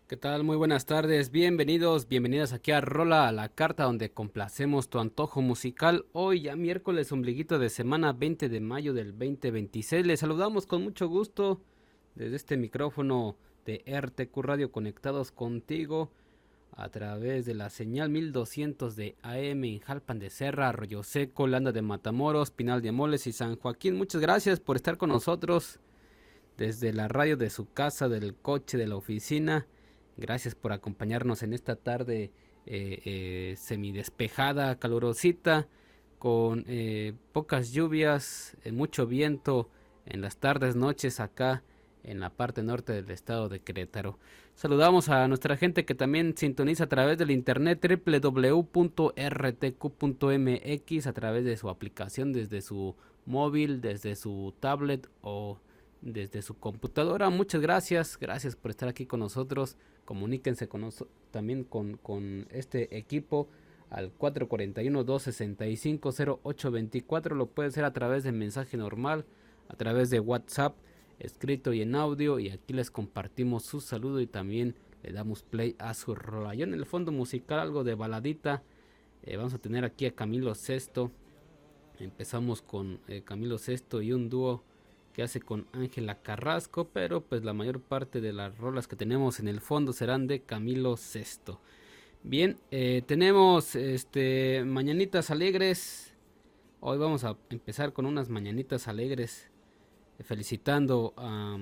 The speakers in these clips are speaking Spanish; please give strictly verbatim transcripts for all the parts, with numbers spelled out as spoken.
¿Qué tal? Muy buenas tardes, bienvenidos, bienvenidas aquí a Rola a la Carta, donde complacemos tu antojo musical. Hoy ya miércoles, ombliguito de semana, veinte de mayo del dos mil veintiséis. Les saludamos con mucho gusto desde este micrófono de R T Q Radio, conectados contigo a través de la señal mil doscientos de A M en Jalpan de Serra, Arroyo Seco, Landa de Matamoros, Pinal de Amoles y San Joaquín. Muchas gracias por estar con nosotros desde la radio de su casa, del coche, de la oficina. Gracias por acompañarnos en esta tarde eh, eh, semidespejada, calurosita, con eh, pocas lluvias, eh, mucho viento en las tardes, noches acá en la parte norte del estado de Querétaro. Saludamos a nuestra gente que también sintoniza a través del internet doble u doble u doble u punto r t q punto m x, a través de su aplicación, desde su móvil, desde su tablet o desde su computadora. Muchas gracias, gracias por estar aquí con nosotros. Comuníquense con nos también con, con este equipo al cuatro cuatro uno, dos seis cinco, cero ocho dos cuatro. Lo puede hacer a través de mensaje normal, a través de WhatsApp, escrito y en audio. Y aquí les compartimos su saludo y también le damos play a su rola. Yo en el fondo musical, algo de baladita. Eh, vamos a tener aquí a Camilo Sesto. Empezamos con eh, Camilo Sesto y un dúo que hace con Ángela Carrasco, pero pues la mayor parte de las rolas que tenemos en el fondo serán de Camilo Sesto. Bien, eh, tenemos este mañanitas alegres. Hoy vamos a empezar con unas mañanitas alegres, eh, felicitando a,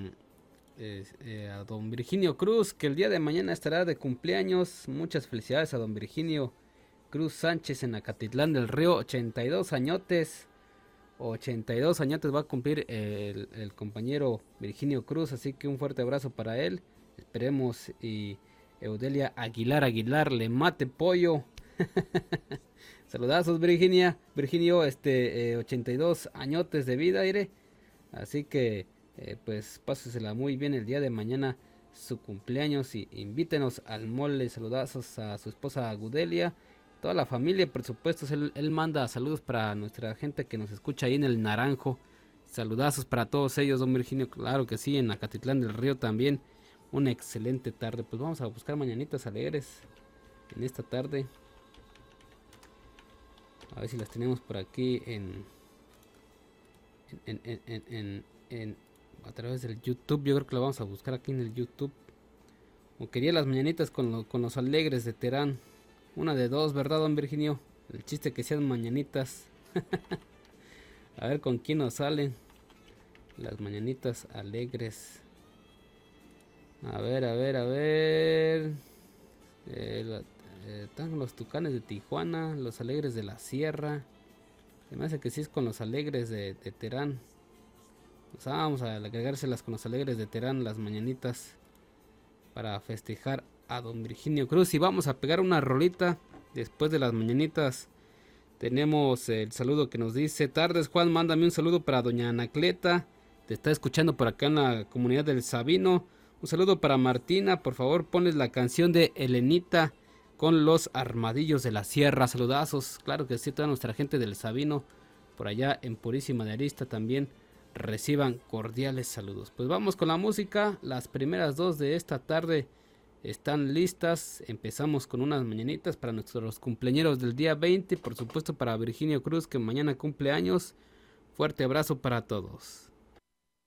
eh, eh, a don Virginio Cruz, que el día de mañana estará de cumpleaños. Muchas felicidades a don Virginio Cruz Sánchez en Acatitlán del Río, ochenta y dos añotes. ochenta y dos añotes va a cumplir el, el compañero Virginio Cruz, así que un fuerte abrazo para él. Esperemos y Eudelia Aguilar Aguilar le mate pollo. Saludazos, Virginia, Virginio, este eh, ochenta y dos añotes de vida, aire. Así que eh, pues pásesela muy bien el día de mañana, su cumpleaños, y invítenos al mole. Saludazos a su esposa Agudelia, toda la familia, por supuesto. Él, él manda saludos para nuestra gente que nos escucha ahí en el Naranjo. Saludazos para todos ellos, don Virginio, claro que sí, en Acatitlán del Río también. Una excelente tarde. Pues vamos a buscar mañanitas alegres en esta tarde. A ver si las tenemos por aquí en, en, en, en, en, en a través del YouTube. Yo creo que lo vamos a buscar aquí en el YouTube. O quería las mañanitas con, lo, con los alegres de Terán. Una de dos, ¿verdad, don Virginio? El chiste que sean mañanitas. A ver con quién nos salen las mañanitas alegres. A ver, a ver, a ver. Eh, la, eh, están los Tucanes de Tijuana, los alegres de la Sierra. Se me hace que sí es con los alegres de, de Terán. Pues vamos a agregárselas con los alegres de Terán, las mañanitas, para festejar a don Virginio Cruz. Y vamos a pegar una rolita después de las mañanitas. Tenemos el saludo que nos dice: tardes Juan, mándame un saludo para doña Anacleta, te está escuchando por acá en la comunidad del Sabino. Un saludo para Martina, por favor ponles la canción de Elenita con los Armadillos de la Sierra. Saludazos, claro que sí, toda nuestra gente del Sabino por allá en Purísima de Arista también reciban cordiales saludos. Pues vamos con la música. Las primeras dos de esta tarde están listas. Empezamos con unas mañanitas para nuestros cumpleañeros del día veinte, por supuesto para Virginio Cruz, que mañana cumple años. Fuerte abrazo para todos.